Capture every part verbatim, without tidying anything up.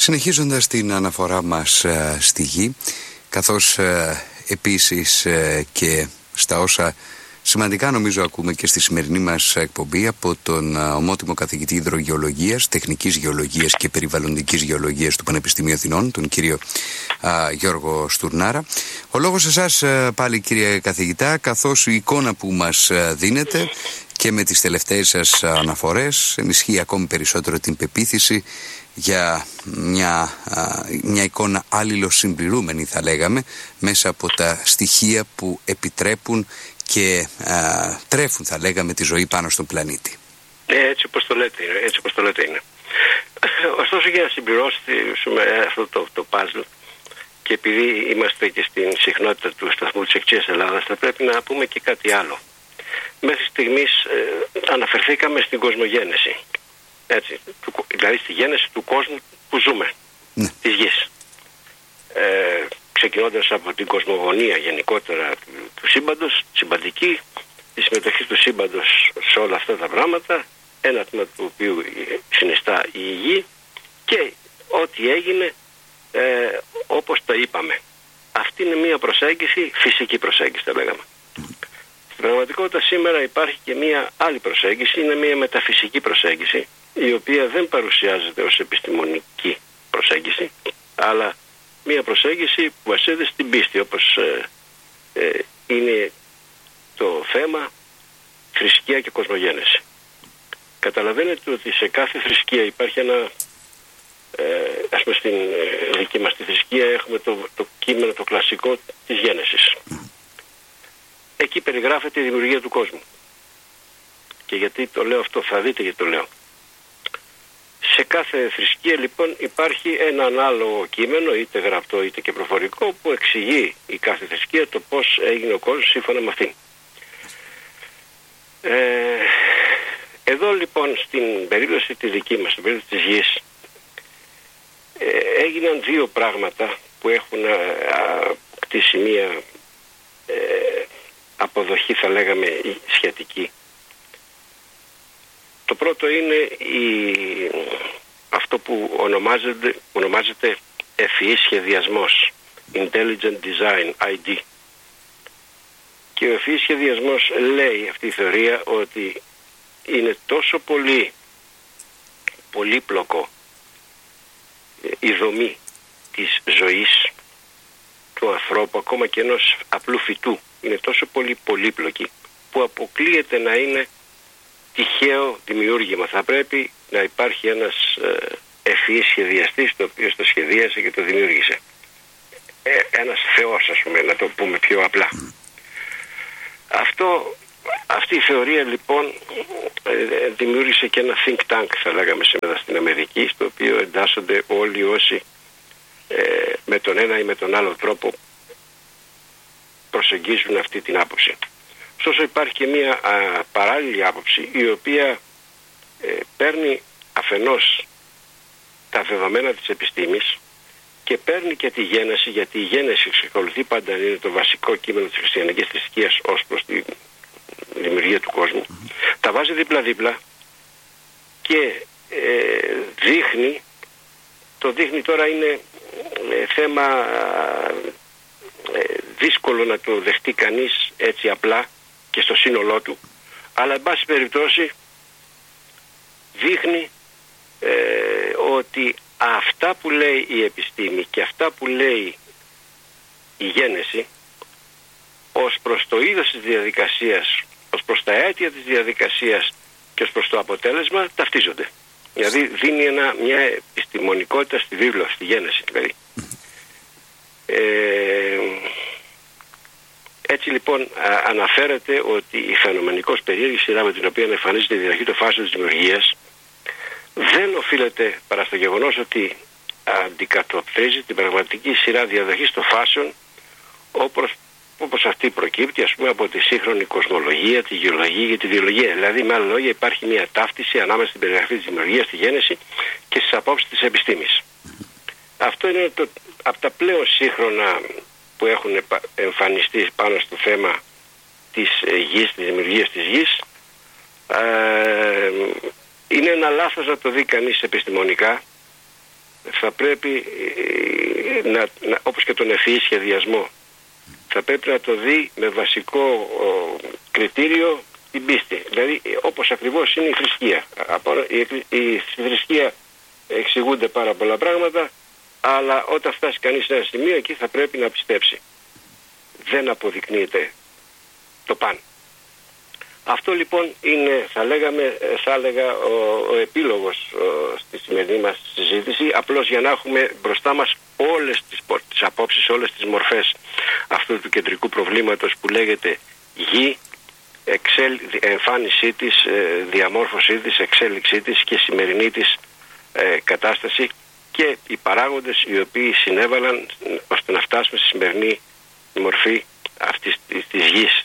Συνεχίζοντας την αναφορά μας ε, στη γη, καθώς ε, επίσης ε, και στα όσα σημαντικά νομίζω ακούμε και στη σημερινή μας εκπομπή από τον ε, ομότιμο καθηγητή υδρογεωλογίας, τεχνικής γεωλογίας και περιβαλλοντικής γεωλογίας του Πανεπιστημίου Αθηνών, τον κύριο ε, Γιώργο Στουρνάρα. Ο λόγος εσάς ε, πάλι, κύριε καθηγητά, καθώς η εικόνα που μας ε, δίνετε και με τις τελευταίες σας αναφορές ενισχύει ακόμη περισσότερο την πεποίθηση για μια, μια εικόνα αλληλοσυμπληρούμενη, θα λέγαμε, μέσα από τα στοιχεία που επιτρέπουν και α, τρέφουν, θα λέγαμε, τη ζωή πάνω στον πλανήτη. Ε, έτσι όπως το λέτε, έτσι όπως το λέτε είναι. Ωστόσο, για να συμπληρώσουμε αυτό το, το puzzle, και επειδή είμαστε και στην συχνότητα του σταθμού της Εκτσίας Ελλάδας, θα πρέπει να πούμε και κάτι άλλο. Μέχρι στιγμής ε, αναφερθήκαμε στην κοσμογένεση. Έτσι, του, δηλαδή στη γέννηση του κόσμου που ζούμε, ναι. της γης. Ε, ξεκινώντας από την κοσμογονία γενικότερα του, του σύμπαντος, συμπαντική, τη συμμετοχή του σύμπαντος σε όλα αυτά τα πράγματα, ένα τμήμα του οποίου συνιστά η γη και ό,τι έγινε ε, όπως το είπαμε. Αυτή είναι μια προσέγγιση, φυσική προσέγγιση θα λέγαμε. Στην πραγματικότητα σήμερα υπάρχει και μια άλλη προσέγγιση, είναι μια μεταφυσική προσέγγιση, η οποία δεν παρουσιάζεται ως επιστημονική προσέγγιση, αλλά μια προσέγγιση που βασίζεται στην πίστη, όπως ε, ε, είναι το θέμα θρησκεία και κοσμογένεση. Καταλαβαίνετε ότι σε κάθε θρησκεία υπάρχει ένα, ε, ας πούμε στην ε, δική μας τη θρησκεία έχουμε το, το κείμενο, το κλασικό της γένεσης. Εκεί περιγράφεται η δημιουργία του κόσμου. Και γιατί το λέω αυτό, θα δείτε γιατί το λέω. Σε κάθε θρησκεία λοιπόν υπάρχει ένα άλλο κείμενο, είτε γραπτό είτε και προφορικό, που εξηγεί η κάθε θρησκεία το πώς έγινε ο κόσμος σύμφωνα με αυτήν. Ε, εδώ λοιπόν στην περίπτωση τη δική μας, στην περίπτωση της γης, ε, έγιναν δύο πράγματα που έχουν κτίσει μία ε, αποδοχή, θα λέγαμε, σχετική. Το πρώτο είναι η, αυτό που ονομάζεται, ονομάζεται ευφυής σχεδιασμός, Intelligent Design, άι ντι. Και ο ευφυής σχεδιασμός λέει αυτή η θεωρία ότι είναι τόσο πολύ πολύπλοκο η δομή της ζωής του ανθρώπου, ακόμα και ενός απλού φυτού, είναι τόσο πολύ πολύπλοκη που αποκλείεται να είναι τυχαίο δημιούργημα. Θα πρέπει να υπάρχει ένας ευφυής σχεδιαστής, το οποίο το σχεδίασε και το δημιούργησε. Ε, ένας θεός, ας πούμε, να το πούμε πιο απλά. Αυτό, αυτή η θεωρία λοιπόν ε, δημιούργησε και ένα think tank, θα λέγαμε σήμερα στην Αμερική, στο οποίο εντάσσονται όλοι όσοι ε, με τον ένα ή με τον άλλο τρόπο προσεγγίζουν αυτή την άποψη. Ωστόσο υπάρχει και μια α, παράλληλη άποψη, η οποία ε, παίρνει αφενός τα δεδομένα της επιστήμης και παίρνει και τη γένεση, γιατί η γένεση εξακολουθεί πάντα είναι το βασικό κείμενο της χριστιανικής θρησκείας ως προς τη δημιουργία του κόσμου. Mm-hmm. Τα βάζει δίπλα-δίπλα και ε, δείχνει, το δείχνει τώρα είναι ε, θέμα ε, δύσκολο να το δεχτεί κανείς έτσι απλά και στο σύνολό του, αλλά εν πάση περιπτώσει δείχνει ε, ότι αυτά που λέει η επιστήμη και αυτά που λέει η γένεση ως προς το είδος της διαδικασίας, ως προς τα αίτια της διαδικασίας και ως προς το αποτέλεσμα ταυτίζονται. Δηλαδή δίνει ένα, μια επιστημονικότητα στη βίβλο, στη γένεση δηλαδή. Ε, Έτσι λοιπόν α, αναφέρεται ότι η φαινομενικώς περίεργη σειρά με την οποία εμφανίζεται η διαρροχή των φάσεων της δημιουργίας δεν οφείλεται παρά στο γεγονός ότι αντικατοπτρίζει την πραγματική σειρά διαδοχής των φάσεων όπως, όπως αυτή προκύπτει, ας πούμε, από τη σύγχρονη κοσμολογία, τη γεωλογία και τη βιολογία. Δηλαδή, με άλλα λόγια, υπάρχει μια ταύτιση ανάμεσα στην περιγραφή της δημιουργίας, στη γέννηση και στις απόψεις της επιστήμης. Αυτό είναι το, από τα πλέον σύγχρονα που έχουν εμφανιστεί πάνω στο θέμα της γης, της δημιουργίας της γης. Ε, είναι ένα λάθος να το δει κανείς επιστημονικά, θα πρέπει να, να, όπως και τον ευφυή σχεδιασμό, θα πρέπει να το δει με βασικό ο, κριτήριο την πίστη. Δηλαδή όπως ακριβώς είναι η θρησκεία. Η, η, η θρησκεία εξηγούνται πάρα πολλά πράγματα, αλλά όταν φτάσει κανείς σε ένα σημείο, εκεί θα πρέπει να πιστέψει. Δεν αποδεικνύεται το παν. Αυτό λοιπόν είναι, θα λέγαμε, θα έλεγα, ο, ο επίλογος ο, στη σημερινή μας συζήτηση, απλώς για να έχουμε μπροστά μας όλες τις, τις απόψεις, όλες τις μορφές αυτού του κεντρικού προβλήματος που λέγεται γη, εξέλ, εμφάνισή της, διαμόρφωσή της, εξέλιξή της και σημερινή της ε, κατάσταση και οι παράγοντες οι οποίοι συνέβαλαν ώστε να φτάσουμε στη σημερινή μορφή αυτής της γης.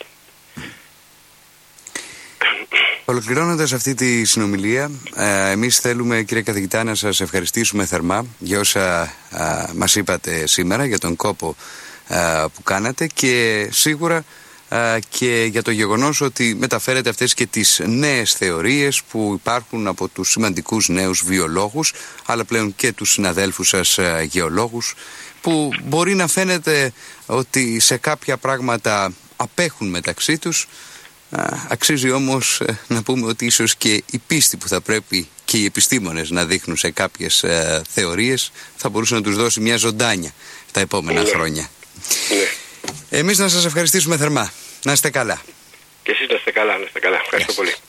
Ολοκληρώνοντας αυτή τη συνομιλία, ε, εμείς θέλουμε, κύριε καθηγητά, να σας ευχαριστήσουμε θερμά για όσα ε, μας είπατε σήμερα, για τον κόπο ε, που κάνατε και σίγουρα ε, και για το γεγονός ότι μεταφέρετε αυτές και τις νέες θεωρίες που υπάρχουν από τους σημαντικούς νέους βιολόγους, αλλά πλέον και τους συναδέλφους σας ε, γεωλόγους, που μπορεί να φαίνεται ότι σε κάποια πράγματα απέχουν μεταξύ τους. Αξίζει όμως να πούμε ότι ίσως και η πίστη που θα πρέπει και οι επιστήμονες να δείχνουν σε κάποιες ε, θεωρίες θα μπορούσε να τους δώσει μια ζωντάνια τα επόμενα ναι. χρόνια. Ναι. Εμείς να σας ευχαριστήσουμε θερμά. Να είστε καλά. Και εσείς να είστε καλά, να είστε καλά. Ευχαριστώ yes. πολύ.